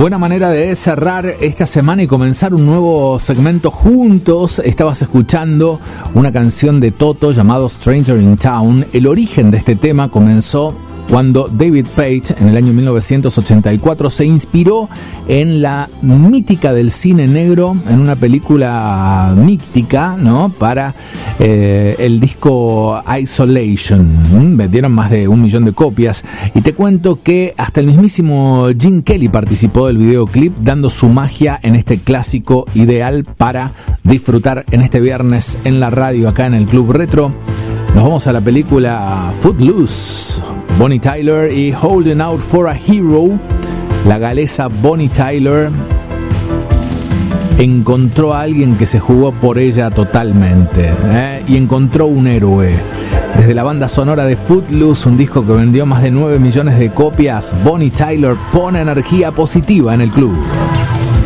Buena manera de cerrar esta semana y comenzar un nuevo segmento juntos. Estabas escuchando una canción de Toto llamado Stranger in Town. El origen de este tema comenzó cuando David Page en el año 1984 se inspiró en la mítica del cine negro, en una película mítica, ¿no? Para el disco Isolation. Vendieron más de 1 millón de copias. Y te cuento que hasta el mismísimo Gene Kelly participó del videoclip, dando su magia en este clásico ideal para disfrutar en este viernes en la radio, acá en el Club Retro. Nos vamos a la película Footloose. Bonnie Tyler y Holding Out for a Hero. La galesa Bonnie Tyler encontró a alguien que se jugó por ella totalmente, y encontró un héroe. Desde la banda sonora de Footloose, un disco que vendió más de 9 millones de copias, Bonnie Tyler pone energía positiva en el club.